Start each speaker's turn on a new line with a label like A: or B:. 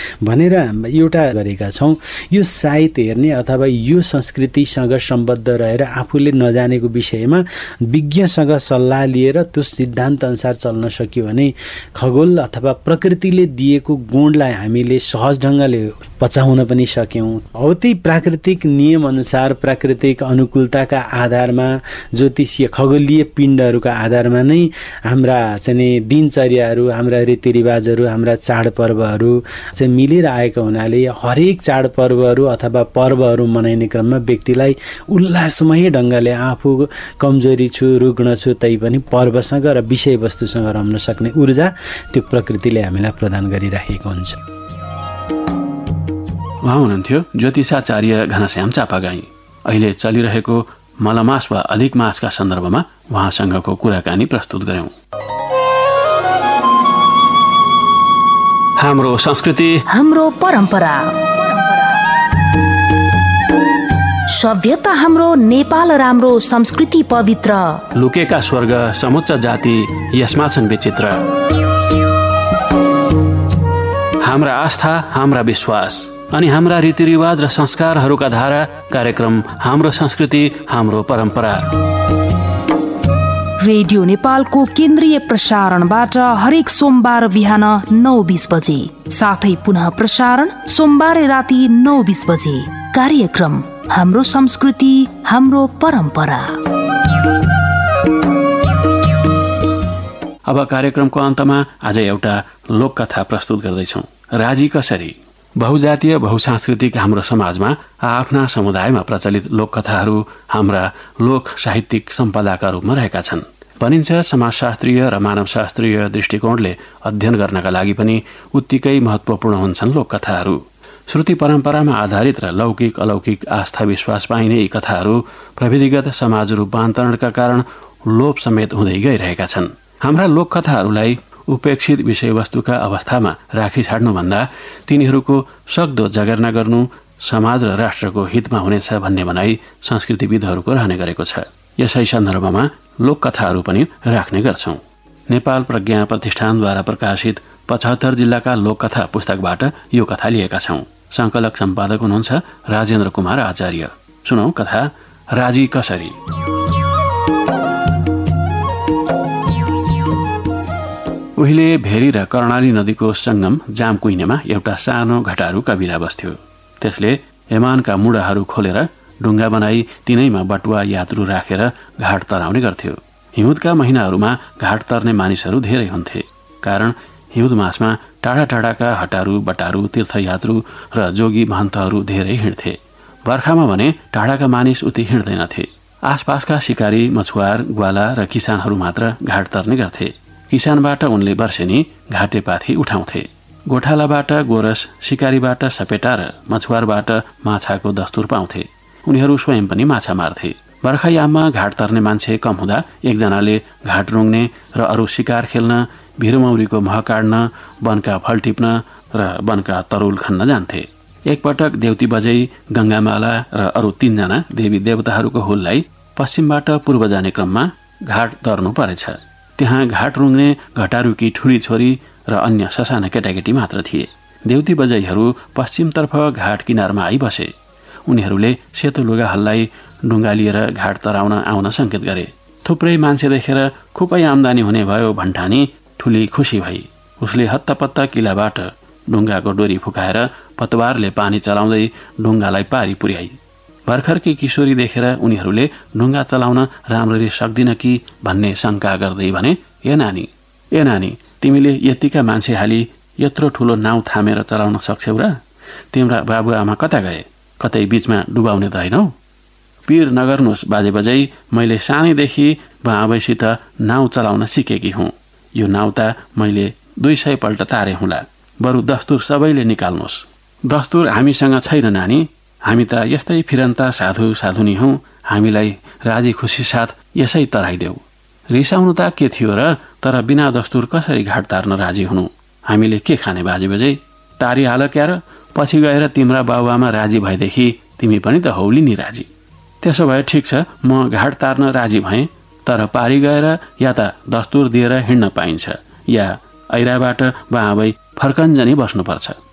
A: भनेर एउटा गरेका छौँ। यो साहित्य हेर्ने अथवा यो संस्कृतिसँग सम्बद्ध रहेर आफूले नजानेको विषयमा विज्ञसँग सल्लाह लिएर त्यो सिद्धान्त अनुसार चल्न सक्यो भने खगोल अथवा प्रकृतिले दिएको गुणलाई हामीले सहज ढङ्गले पचाउन पनि सक्यौँ। हो त्यही प्राकृतिक नियम अनुसार प्राकृतिक अनुकूलताका आधारमा ज्योतिषीय खगोलीय पिण्डहरूका आधारमा नै हाम्रा चाहिँ दिनचर्याहरू, हाम्रा रीतिरिवाजहरू, हाम्रा चाडपर्वहरू चाहिँ मिलेर आएको हुनाले हरेक चाडपर्वहरू अथवा पर्वहरू मनाइने क्रममा व्यक्तिलाई उल्लासमय ढङ्गले आफू कमजोरी छु, रुग्ण छु तैपनि पर्वसँग र विषयवस्तुसँग रम्न सक्ने ऊर्जा त्यो प्रकृतिले हामीलाई प्रदान गरिराखेको हुन्छ।
B: उहाँ हुनुहुन्थ्यो ज्योतिषाचार्य घनश्याम चापागाई। अहिले चलिरहेको मलमास वा अधिक मासका सन्दर्भमा उहाँसँगको कुराकानी प्रस्तुत गर्यौं। हाम्रो संस्कृति,
C: हाम्रो परम्परा, सभ्यता हाम्रो नेपाल राम्रो, संस्कृति पवित्र,
B: लुकेका स्वर्ग समुच्च जाति यसमा छन् विचित्र। हाम्रा आस्था, हाम्रा विश्वास अनि हाम्रा रीतिरिवाज र संस्कारहरूका धारा कार्यक्रम हाम्रो संस्कृति, हाम्रो परम्परा।
C: रेडियो नेपालको केन्द्रीय प्रसारणबाट हरेक सोमबार बिहान 9:20 बजे, साथै पुनः प्रसारण सोमबार राति 9:20 बजे। कार्यक्रम हाम्रो संस्कृति, हाम्रो परम्परा।
B: अब कार्यक्रमको अन्तमा आज एउटा लोककथा प्रस्तुत गर्दैछौँ। राजी कसरी। बहुजातीय बहुसांस्कृतिक हाम्रो समाजमा आफ्ना समुदायमा प्रचलित लोककथाहरू हाम्रा लोक साहित्यिक सम्पदाका रूपमा रहेका छन्। भनिन्छ समाजशास्त्रीय र मानवशास्त्रीय दृष्टिकोणले अध्ययन गर्नका लागि पनि उत्तिकै महत्त्वपूर्ण हुन्छन् लोककथाहरू। श्रुति परम्परामा आधारित र लौकिक अलौकिक आस्था विश्वास पाइने यी कथाहरू प्रविधिगत समाज रूपान्तरणका कारण लोप समेत हुँदै गइरहेका छन्। हाम्रा लोककथाहरूलाई उपेक्षित विषयवस्तुका अवस्थामा राखिछाड्नुभन्दा तिनीहरूको सक्दो जगेर्ना गर्नु समाज र राष्ट्रको हितमा हुनेछ भन्ने भनाइ संस्कृतिविदहरूको रहने गरेको छ। यसै सन्दर्भमा लोककथाहरू पनि राख्ने गर्छौं। नेपाल प्रज्ञा प्रतिष्ठानद्वारा प्रकाशित 75 जिल्लाका लोककथा पुस्तकबाट यो कथा लिएका छौं। संकलक सम्पादक हुनुहुन्छ राजेन्द्र कुमार आचार्य। सुनौ कथा राजी कसरी। उहिले भेरी र कर्णाली नदीको सङ्गम जामकुइनेमा एउटा सानो घटारू कबिला बस्थ्यो। त्यसले हेमानका मुढाहरू खोलेर ढुङ्गा बनाई तिनैमा बटुवा यात्रु राखेर घाट तराउने गर्थ्यो। हिउँदका महिनाहरूमा घाट तर्ने मानिसहरू धेरै हुन्थे, कारण हिउँद मासमा टाढा टाढाका हटारू बटारू तीर्थयात्रु र जोगी महन्तहरू धेरै हिँड्थे। बर्खामा भने टाढाका मानिस उति हिँड्दैनथे। आसपासका शिकारी, मछुवार, ग्वाला र किसानहरू मात्र घाट तर्ने गर्थे। किसानबाट उनले वर्षेनी घाटेपाथी उठाउँथे। गोठालाबाट गोरस, शिकारीबाट सपेटा र मछुवारबाट माछाको दस्तुर पाउँथे। उनीहरू स्वयं पनि माछा मार्थे। बर्खायाममा घाट तर्ने मान्छे कम हुँदा एकजनाले घाट रुङ्ने र अरू शिकार खेल्न, भिरुमौरीको मह काट्न, वनका फल टिप्न र वनका तरुल खन्न जान्थे। एकपटक देउती बजै गङ्गामाला र अरू 3 जना देवी देवताहरूको हुललाई पश्चिमबाट पूर्व जाने क्रममा घाट तर्नु परेछ। त्यहाँ घाट रुङ्ने घटारुकी ठुली छोरी र अन्य ससाना केटाकेटी मात्र थिए। देउती बजैहरू पश्चिमतर्फ घाट किनारमा आइबसे। उनीहरूले सेतो लुगा हल्लाई ढुङ्गा लिएर घाट तराउन आउन सङ्केत गरे। थुप्रै मान्छे देखेर खुबै आम्दानी हुने भयो भन्ठानी ठुली खुसी भई। उसले हत्तपत्त किलाबाट ढुङ्गाको डोरी फुकाएर पतवारले पानी चलाउँदै ढुङ्गालाई पारी पुर्याई। भर्खरकी किशोरी देखेर उनीहरूले ढुङ्गा चलाउन राम्ररी सक्दिन कि भन्ने शङ्का गर्दै भने, ए नानी, तिमीले यतिका मान्छे हाली यत्रो ठुलो नाउँ थामेर चलाउन सक्छौ र? तिम्रा बाबुआमा कता गए? कतै बीचमा डुबाउने त होइनौ? पीर नगर्नुहोस् बाजे बजै, मैले सानैदेखि बाबैसित नाउँ चलाउन सिकेकी हुँ। यो नाउँ त मैले 200 पल्ट तारे हुँला। बरु दस्तुर सबैले निकाल्नुहोस्। दस्तुर हामीसँग छैन नानी, हामी त यस्तै फिरन्ता साधु साधुनी हौँ। हामीलाई राजी खुसी साथ यसै तराइदेऊ। रिसाउनु त के थियो र, तर बिना दस्तुर कसरी घाट तार्न राजी हुनु? हामीले के खाने बाजे बजै? टारी हाल क्या र? पछि गएर तिम्रा बाबुआमा राजी भएदेखि तिमी पनि त हौली नि राजी। त्यसो भए ठिक छ, म घाट तार्न राजी भएँ, तर पारी गएर या त दस्तुर दिएर हिँड्न पाइन्छ या ऐराबाट बाबै फर्कन्जनी बस्नुपर्छ।